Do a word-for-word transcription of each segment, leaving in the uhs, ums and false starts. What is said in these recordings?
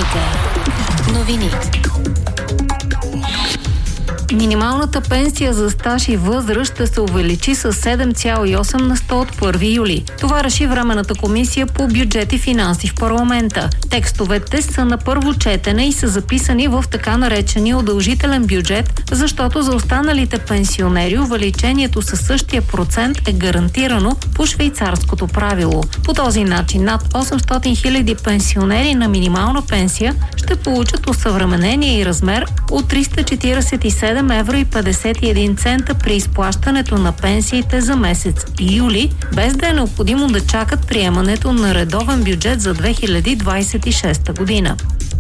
Вероника. Новини. Минималната пенсия за стаж и възраст ще се увеличи с седем цяло и осем на сто от първи юли. Това реши Временната комисия по бюджет и финанси в парламента. Текстовете са на първо четене и са записани в така наречения удължителен бюджет, защото за останалите пенсионери увеличението със същия процент е гарантирано по швейцарското правило. По този начин над осемстотин хиляди пенсионери на минимална пенсия ще получат осъвременение и размер от триста четиридесет и седем евро и петдесет и един цента при изплащането на пенсиите за месец юли, без да е необходимо да чакат приемането на редовен бюджет за две хиляди двадесет и шеста година.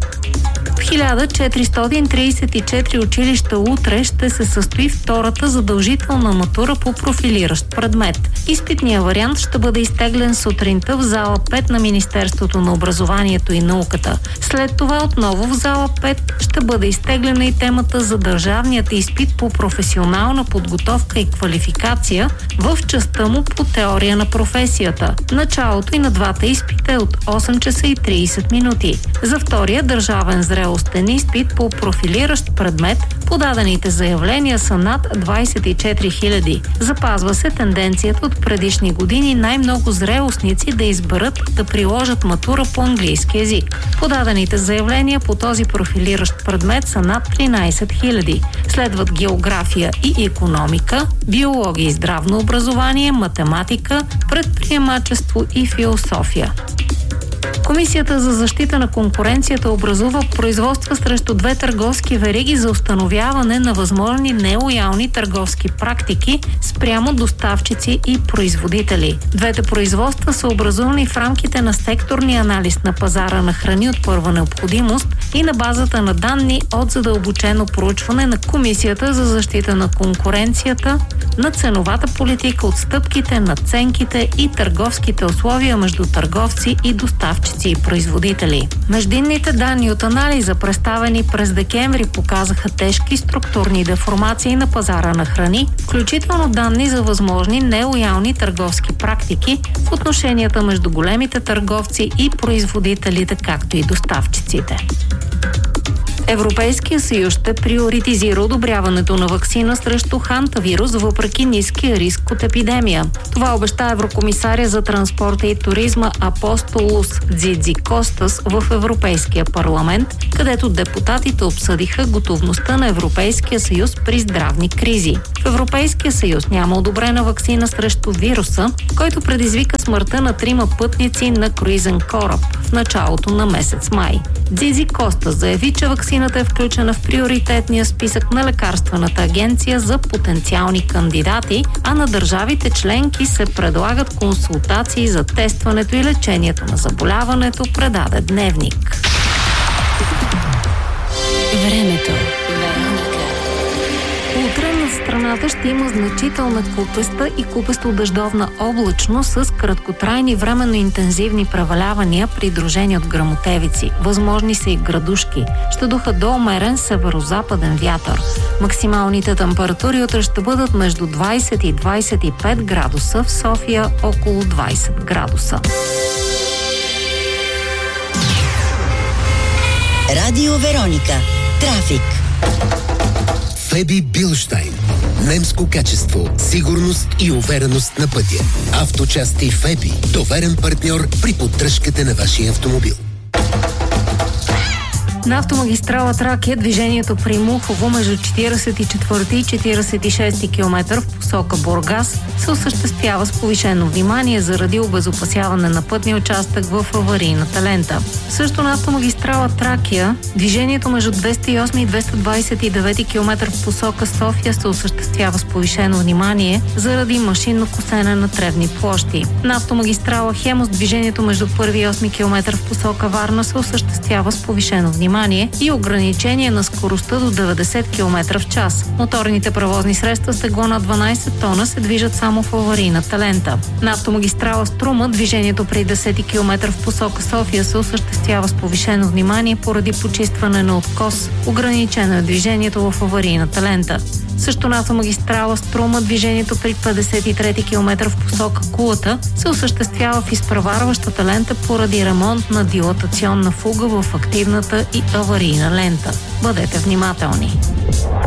В хиляда четиристотин тридесет и четири училища утре ще се състои втората задължителна матура по профилиращ предмет. Изпитният вариант ще бъде изтеглен сутринта в зала пет на Министерството на образованието и науката. След това отново в зала пет ще бъде изтеглена и темата за държавният изпит по професионална подготовка и квалификация в частта му по теория на професията. Началото и на двата изпита е от осем часа и тридесет минути. За втория държавен зрелостен изпит по профилиращ предмет подадените заявления са над двадесет и четири хиляди. Запазва се тенденцията от предишни години най-много зрелостници да изберат да приложат матура по английски език. Подадените заявления по този профилиращ предмет са над тринадесет хиляди. Следват география и икономика, биология и здравно образование, математика, предприемачество и философия. Комисията за защита на конкуренцията образува производства срещу две търговски вериги за установяване на възможни нелоялни търговски практики спрямо доставчици и производители. Двете производства са образувани в рамките на секторния анализ на пазара на храни от първа необходимост и на базата на данни от задълбочено проучване на Комисията за защита на конкуренцията, на ценовата политика, отстъпките, надценките и търговските условия между търговци и доставчици и производители. Междинните данни от анализа, представени през декември, показаха тежки структурни деформации на пазара на храни, включително данни за възможни нелоялни търговски практики в отношенията между големите търговци и производителите, както и доставчиците. Европейския съюз ще приоритизира одобряването на ваксина срещу хантавирус въпреки ниския риск от епидемия. Това обеща еврокомисаря за транспорта и туризма Апостолос Дзидзикостас в Европейския парламент, където депутатите обсъдиха готовността на Европейския съюз при здравни кризи. В Европейския съюз няма одобрена ваксина срещу вируса, който предизвика смъртта на трима пътници на круизен кораб в началото на месец май. Дзидзикостас заяви, че ваксината е включена в приоритетния списък на лекарствената агенция за потенциални кандидати, а на държавите членки се предлагат консултации за тестването и лечението на заболяването, предаде Дневник. Времето. Утре над страната ще има значителна купеста и купесто-дъждовна облачност с краткотрайни временно интензивни превалявания, придружени от гръмотевици. Възможни са и градушки. Ще духат до умерен северо-западен вятър. Максималните температури утре ще бъдат между двадесет и двадесет и пет градуса, в София около двадесет градуса. Радио Вероника. Трафик. Феби Билштайн. Немско качество, сигурност и увереност на пътя. Авточасти Феби. Доверен партньор при поддръжката на вашия автомобил. На автомагистрала Тракия движението при Мухово между четиридесет и четвърти и четиридесет и шести километър в посока Бургас се осъществява с повишено внимание заради обезопасяване на пътния участък в аварийната лента. Също на автомагистрала Тракия движението между двеста и осми и двеста двадесет и девети километър в посока София се осъществява с повишено внимание заради машинно косене на тревни площи. На автомагистрала Хемус движението между първи и осми километър в посока Варна се осъществява с повишено внимание и ограничение на скоростта до деветдесет километра в час. Моторните превозни средства с тегло на дванадесет тона се движат само в аварийната лента. На автомагистрала Струма движението при десети километър в посока София се осъществява с повишено внимание поради почистване на откос. Ограничено е движението в аварийната лента. Също на автомагистрала Струма движението при петдесет и трети километър в посока Кулата се осъществява в изпреварващата лента поради ремонт на дилатационна фуга в активната и аварийна лента. Бъдете внимателни!